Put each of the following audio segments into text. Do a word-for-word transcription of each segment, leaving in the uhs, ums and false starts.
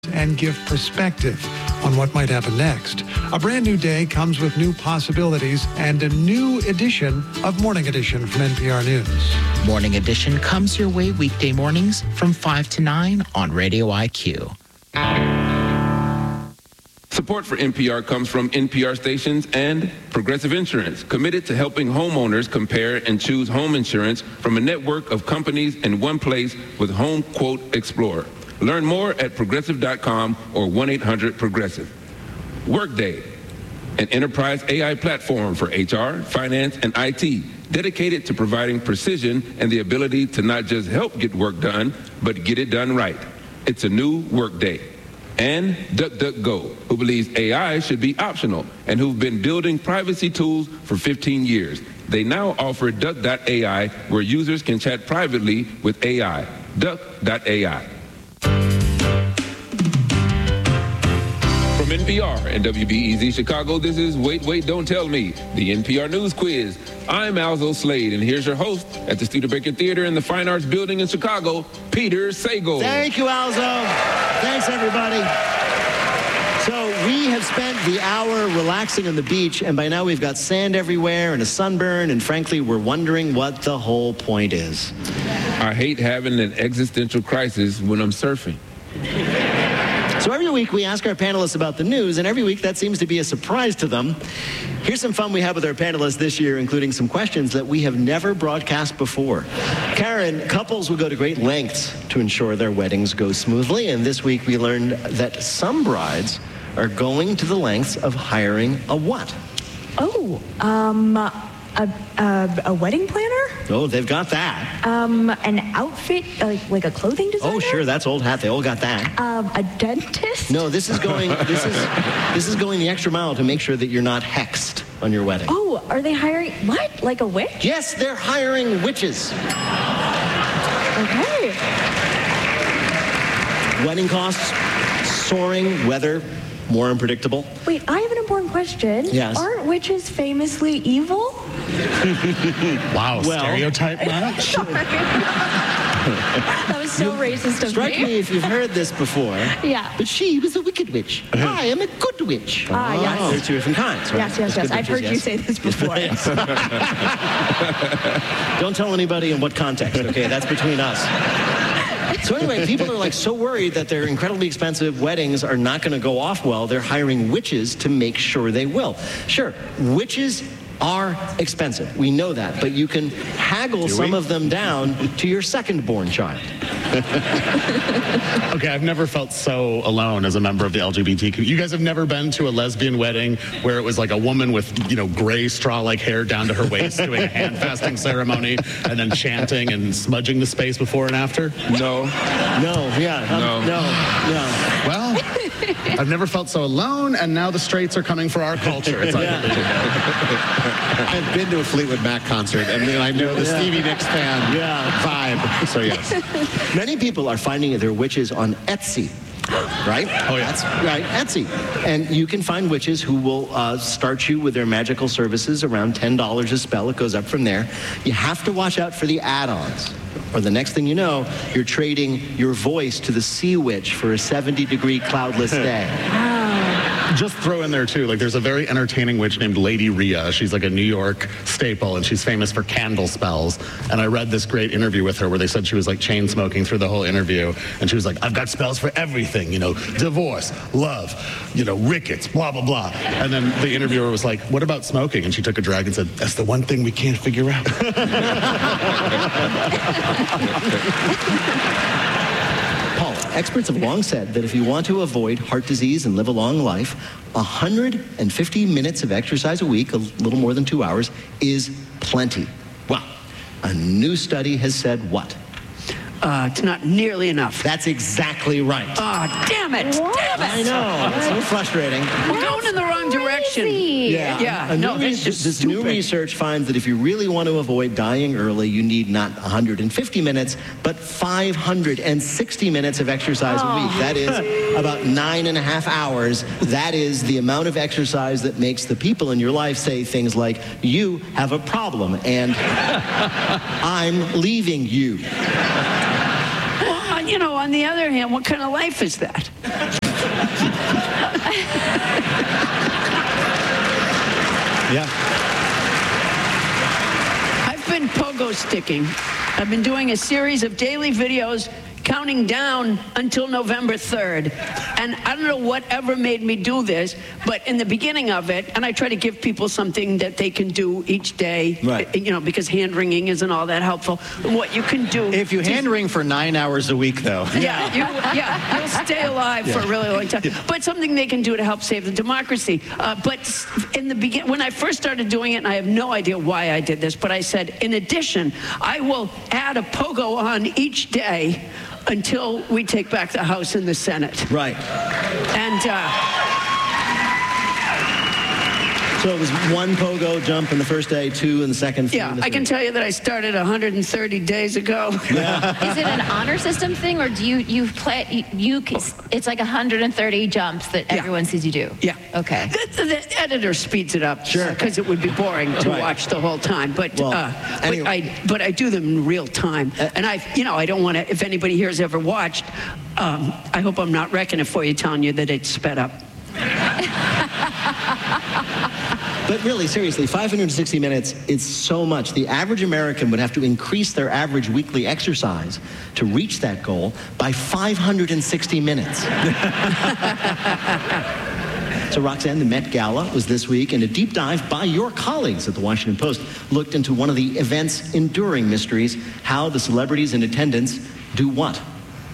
and give perspective on what might happen next. A brand new day comes with new possibilities and a new edition of Morning Edition from N P R News. Morning Edition comes your way weekday mornings from five to nine on Radio I Q. Support for N P R comes from N P R stations and Progressive Insurance, committed to helping homeowners compare and choose home insurance from a network of companies in one place with Home Quote Explorer. Learn more at progressive dot com or one eight hundred progressive. Workday, an enterprise A I platform for H R, finance, and I T, dedicated to providing precision and the ability to not just help get work done, but get it done right. It's a new Workday. And DuckDuckGo, who believes A I should be optional and who've been building privacy tools for fifteen years. They now offer Duck dot A I, where users can chat privately with A I. Duck dot A I. From N P R and W B E Z Chicago, this is Wait, Wait, Don't Tell Me, the N P R News Quiz. I'm Alzo Slade, and here's your host at the Studebaker Theater in the Fine Arts Building in Chicago, Peter Sagal. Thank you, Alzo. Thanks, everybody. So we have spent the hour relaxing on the beach, and by now we've got sand everywhere and a sunburn, and frankly, we're wondering what the whole point is. I hate having an existential crisis when I'm surfing. So every week we ask our panelists about the news, and every week that seems to be a surprise to them. Here's some fun we have with our panelists this year, including some questions that we have never broadcast before. Karen, couples will go to great lengths to ensure their weddings go smoothly, and this week we learned that some brides are going to the lengths of hiring a what? Oh, um, a, a, a wedding planner? Oh, they've got that. Um, an outfit, like, like a clothing designer? Oh, sure, that's old hat. They all got that. Um, a dentist? No, this is going. This is this is going the extra mile to make sure that you're not hexed on your wedding. Oh, are they hiring what? Like a witch? Yes, they're hiring witches. Okay. Wedding costs soaring, weather more unpredictable. Wait, I have an important question. Yes. Aren't witches famously evil? Wow, Well, stereotype much? That was so racist of Strike me. me if you've heard this before. Yeah. But she was a wicked witch. I am a good witch. Ah, yes. They're two different kinds, right? Yes, yes, There's yes. good I've witches, heard you yes. say this before. Yes. Don't tell anybody in what context, okay? That's between us. So anyway, people are like so worried that their incredibly expensive weddings are not going to go off well, they're hiring witches to make sure they will. Sure, witches are expensive. We know that, but you can haggle some of them down to your second-born child. Okay, I've never felt so alone as a member of the L G B T Q. You guys have never been to a lesbian wedding where it was like a woman with, you know, gray straw-like hair down to her waist doing a hand-fasting ceremony and then chanting and smudging the space before and after? No. No, yeah. um, No. No, no. Well, I've never felt so alone, and now the straights are coming for our culture. It's unbelievable. I've been to a Fleetwood Mac concert, and then I know the Yeah. Stevie Nicks fan Yeah. vibe. So yes. Many people are finding their witches on Etsy. Right? Oh, yeah. That's right, Etsy. And you can find witches who will uh, start you with their magical services around ten dollars a spell. It goes up from there. You have to watch out for the add-ons, or the next thing you know, you're trading your voice to the sea witch for a seventy degree cloudless day. Just throw in there, too, like there's a very entertaining witch named Lady Rhea. She's like a New York staple, and she's famous for candle spells. And I read this great interview with her where they said she was like chain smoking through the whole interview. And she was like, I've got spells for everything, you know, divorce, love, you know, rickets, blah, blah, blah. And then the interviewer was like, what about smoking? And she took a drag and said, that's the one thing we can't figure out. Paul, experts have long said that if you want to avoid heart disease and live a long life, one hundred fifty minutes of exercise a week, a little more than two hours, is plenty. Well, a new study has said what? Uh, it's not nearly enough. That's exactly right. Oh, damn it. What? Damn it. I know. It's so frustrating. We're going in the wrong direction. Yeah. Yeah, A no, new that's re- just this new stupid. research finds that if you really want to avoid dying early, you need not one hundred fifty minutes, but five hundred sixty minutes of exercise a week. That is about nine and a half hours. That is the amount of exercise that makes the people in your life say things like, you have a problem, and I'm leaving you. Well, I uh, you know, on the other hand, what kind of life is that? Yeah. I've been pogo sticking. I've been doing a series of daily videos counting down until November third. And I don't know whatever made me do this, but in the beginning of it, and I try to give people something that they can do each day, right. you know, because hand wringing isn't all that helpful. What you can do. If you to, hand wring for nine hours a week, though. Yeah, you, yeah, you'll stay alive yeah. for a really long time. Yeah. But something they can do to help save the democracy. Uh, but in the begin, when I first started doing it, and I have no idea why I did this, but I said, in addition, I will add a pogo on each day until we take back the House and the Senate. Right. And uh, so it was one pogo jump in the first day, two in the second. Yeah, the I can tell you that I started one hundred thirty days ago. Yeah. Is it an honor system thing, or do you you play you? you it's like one hundred thirty jumps that yeah. everyone sees you do. Yeah. Okay. The, the editor speeds it up, sure, because it would be boring to right. watch the whole time. But well, uh, anyway. but I but I do them in real time, uh, and I you know I don't want to. If anybody here has ever watched, um, I hope I'm not wrecking it for you, telling you that it's sped up. But really, seriously, five hundred sixty minutes is so much. The average American would have to increase their average weekly exercise to reach that goal by five hundred sixty minutes. So, Roxanne, the Met Gala was this week, and a deep dive by your colleagues at the Washington Post looked into one of the event's enduring mysteries, how the celebrities in attendance do what?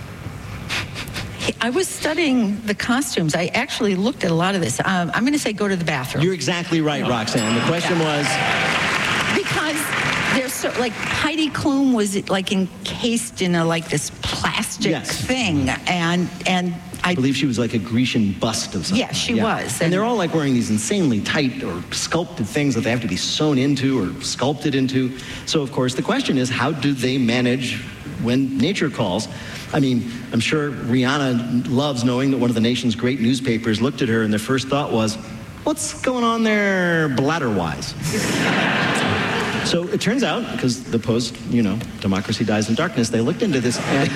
I was studying the costumes. I actually looked at a lot of this. Um, I'm going to say go to the bathroom. You're exactly right, Roxanne. The question yeah. was... Because there's so, like, Heidi Klum was, like, encased in a, like, this plastic yes. thing. And, and I... I believe she was like a Grecian bust of something. Yeah, she yeah. was. And, and they're all, like, wearing these insanely tight or sculpted things that they have to be sewn into or sculpted into. So, of course, the question is, how do they manage when nature calls? I mean, I'm sure Rihanna loves knowing that one of the nation's great newspapers looked at her and their first thought was, what's going on there bladder-wise? So it turns out, because the Post, you know, democracy dies in darkness, they looked into this. And,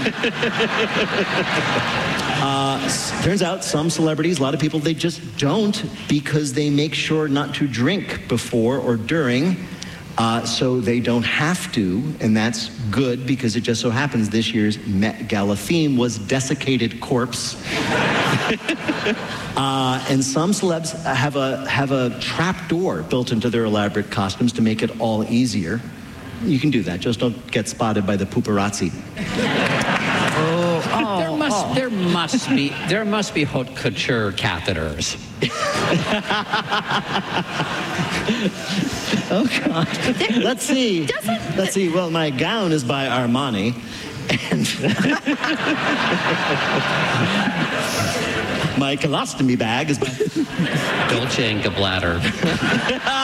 uh, turns out some celebrities, a lot of people, they just don't because they make sure not to drink before or during. Uh, so they don't have to, and that's good because it just so happens this year's Met Gala theme was desiccated corpse. uh, and some celebs have a have a trap door built into their elaborate costumes to make it all easier. You can do that, just don't get spotted by the paparazzi. Oh, oh, there must oh. there must be there must be haute couture catheters. Oh God! Let's see. Let's see. Well, my gown is by Armani, and my colostomy bag is by Dolce and Gabbana.